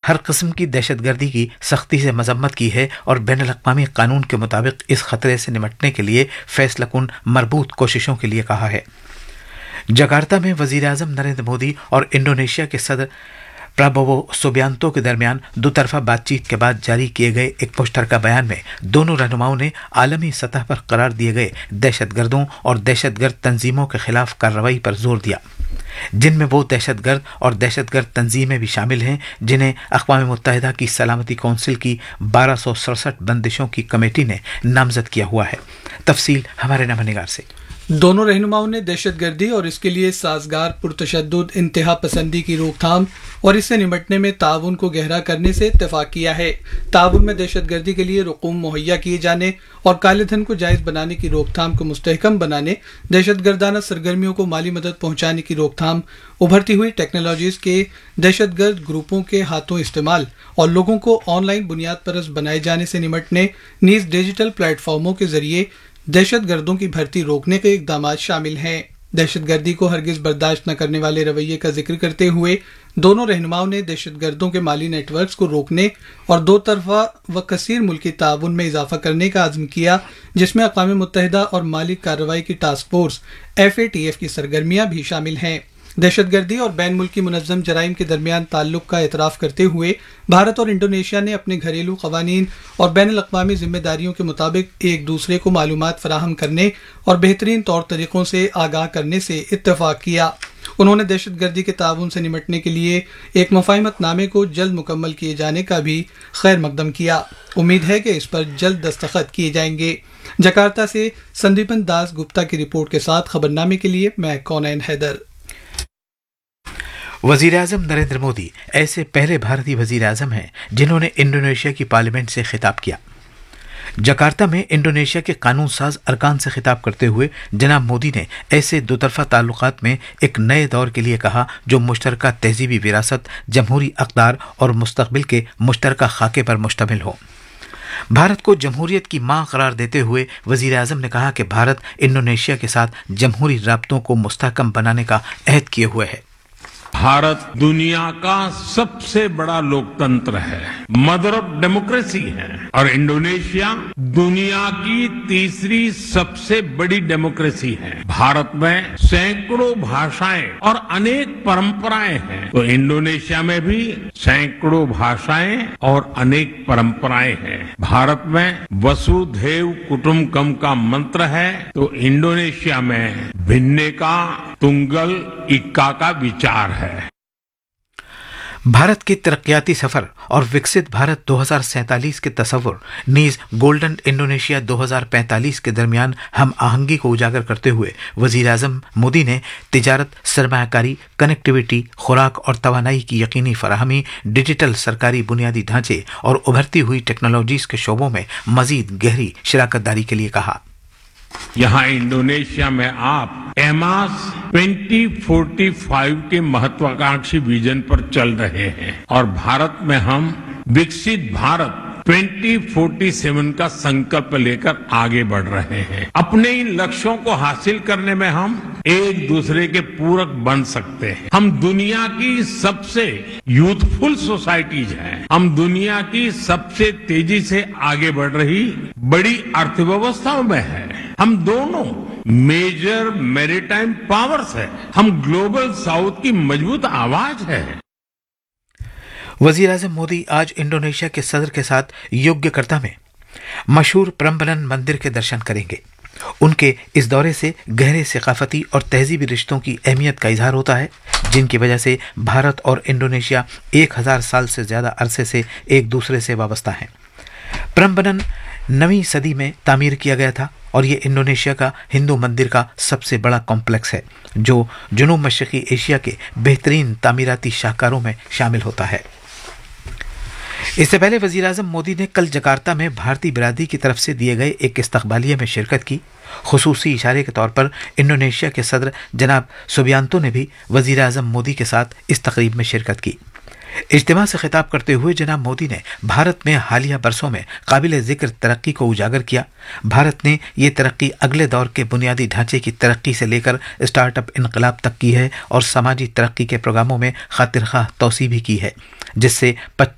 ہر قسم کی دہشت گردی کی سختی سے مذمت کی ہے اور بین الاقوامی قانون کے مطابق اس خطرے سے نمٹنے کے لیے فیصلہ کن مربوط کوششوں کے لیے کہا ہے۔ جکارتا میں وزیر اعظم نریندر مودی اور انڈونیشیا کے صدر پرابوو سوبیانتو کے درمیان دو طرفہ بات چیت کے بعد جاری کیے گئے ایک مشترکہ بیان میں دونوں رہنماؤں نے عالمی سطح پر قرار دیے گئے دہشت گردوں اور دہشت گرد تنظیموں کے خلاف کارروائی پر زور دیا، جن میں وہ دہشت گرد اور دہشت گرد تنظیمیں بھی شامل ہیں جنہیں اقوام متحدہ کی سلامتی کونسل کی 1267 بندشوں کی کمیٹی نے نامزد کیا ہوا ہے۔ تفصیل ہمارے نامہ نگار سے۔ دونوں رہنماؤں نے دہشت گردی اور اس کے لیے سازگار پرتشدد انتہا پسندی کی روک تھام اور اس سے نمٹنے میں تعاون کو گہرا کرنے سے اتفاق کیا ہے۔ تعاون میں دہشت گردی کے لیے رقوم مہیا کیے جانے اور کالے دھن کو جائز بنانے کی روک تھام کو مستحکم بنانے، دہشت گردانہ سرگرمیوں کو مالی مدد پہنچانے کی روک تھام، ابھرتی ہوئی ٹیکنالوجیز کے دہشت گرد گروپوں کے ہاتھوں استعمال اور لوگوں کو آن لائن بنیاد پرست بنائے جانے سے نمٹنے، نیز ڈیجیٹل پلیٹ فارموں کے ذریعے دہشت گردوں کی بھرتی روکنے کے اقدامات شامل ہیں۔ دہشت گردی کو ہرگز برداشت نہ کرنے والے رویے کا ذکر کرتے ہوئے دونوں رہنماؤں نے دہشت گردوں کے مالی نیٹ ورکس کو روکنے اور دو طرفہ و کثیر ملکی تعاون میں اضافہ کرنے کا عزم کیا، جس میں اقوام متحدہ اور مالی کارروائی کی ٹاسک فورس FATF کی سرگرمیاں بھی شامل ہیں۔ دہشت گردی اور بین ملکی منظم جرائم کے درمیان تعلق کا اعتراف کرتے ہوئے بھارت اور انڈونیشیا نے اپنے گھریلو قوانین اور بین الاقوامی ذمہ داریوں کے مطابق ایک دوسرے کو معلومات فراہم کرنے اور بہترین طور طریقوں سے آگاہ کرنے سے اتفاق کیا۔ انہوں نے دہشت گردی کے تعاون سے نمٹنے کے لیے ایک مفاہمت نامے کو جلد مکمل کیے جانے کا بھی خیر مقدم کیا۔ امید ہے کہ اس پر جلد دستخط کیے جائیں گے۔ جکارتا سے سندیپن داس گپتا کی رپورٹ کے ساتھ خبرنامے کے لیے میں کونین حیدر۔ وزیر اعظم نریندر مودی ایسے پہلے بھارتی وزیر اعظم ہیں جنہوں نے انڈونیشیا کی پارلیمنٹ سے خطاب کیا۔ جکارتا میں انڈونیشیا کے قانون ساز ارکان سے خطاب کرتے ہوئے جناب مودی نے ایسے دو طرفہ تعلقات میں ایک نئے دور کے لیے کہا جو مشترکہ تہذیبی وراثت، جمہوری اقدار اور مستقبل کے مشترکہ خاکے پر مشتمل ہو۔ بھارت کو جمہوریت کی ماں قرار دیتے ہوئے وزیر اعظم نے کہا کہ بھارت انڈونیشیا کے ساتھ جمہوری رابطوں کو مستحکم بنانے کا عہد کیے ہوئے ہے۔ بھارت دنیا کا سب سے بڑا لوکتنتر ہے، مدر آف ڈیموکریسی ہے، اور انڈونیشیا دنیا کی تیسری سب سے بڑی ڈیموکریسی ہے۔ بھارت میں سینکڑوں بھاشائیں اور انیک پرمپرائیں ہیں، تو انڈونیشیا میں بھی سینکڑوں بھاشائیں اور انیک پرمپرائیں ہیں۔ بھارت میں وسودھیو کٹمبکم کا منتر ہے، تو انڈونیشیا میں بھنے کا تنگل اکا کا وچار ہے۔ بھارت کے ترقیاتی سفر اور وکست بھارت 2047 کے تصور نیز گولڈن انڈونیشیا 2045 کے درمیان ہم آہنگی کو اجاگر کرتے ہوئے وزیر اعظم مودی نے تجارت، سرمایہ کاری، کنیکٹیویٹی، خوراک اور توانائی کی یقینی فراہمی، ڈیجیٹل سرکاری بنیادی ڈھانچے اور ابھرتی ہوئی ٹیکنالوجیز کے شعبوں میں مزید گہری شراکت داری کے لیے کہا۔ یہاں انڈونیشیا میں آپ ایماس 2045 کے مہتواکانکشی ویژن پر چل رہے ہیں، اور بھارت میں ہم وکست بھارت 2047 کا سنکلپ لے کر آگے بڑھ رہے ہیں۔ اپنے ان لکشوں کو حاصل کرنے میں ہم ایک دوسرے کے پورک بن سکتے ہیں۔ ہم دنیا کی سب سے یوتھفل سوسائٹیز ہیں، ہم دنیا کی سب سے تیزی سے آگے بڑھ رہی بڑی ارتھ ویوستھاؤں میں ہیں۔ ہم دونوں میجر میریٹائم پاورز ہیں، ہم گلوبل ساؤتھ کی مضبوط آواز ہے۔ وزیر اعظم مودی آج انڈونیشیا کے صدر کے ساتھ یوگیہ میں مشہور پرمبلن مندر کے درشن کریں گے۔ ان کے اس دورے سے گہرے ثقافتی اور تہذیبی رشتوں کی اہمیت کا اظہار ہوتا ہے، جن کی وجہ سے بھارت اور انڈونیشیا 1000 سال سے زیادہ عرصے سے ایک دوسرے سے وابستہ ہیں۔ پرمبلن 9ویں صدی میں تعمیر کیا گیا تھا اور یہ انڈونیشیا کا ہندو مندر کا سب سے بڑا کمپلیکس ہے جو جنوب مشرقی ایشیا کے بہترین تعمیراتی شاہکاروں میں شامل ہوتا ہے۔ اس سے پہلے وزیر اعظم مودی نے کل جکارتا میں بھارتی برادری کی طرف سے دیے گئے ایک استقبالیہ میں شرکت کی۔ خصوصی اشارے کے طور پر انڈونیشیا کے صدر جناب سوبیانتو نے بھی وزیر اعظم مودی کے ساتھ اس تقریب میں شرکت کی۔ اجتماع سے خطاب کرتے ہوئے جناب مودی نے بھارت میں حالیہ برسوں میں قابل ذکر ترقی کو اجاگر کیا۔ بھارت نے یہ ترقی اگلے دور کے بنیادی ڈھانچے کی ترقی سے لے کر اسٹارٹ اپ انقلاب تک کی ہے اور سماجی ترقی کے پروگراموں میں خاطر خواہ توسیع بھی کی ہے، جس سے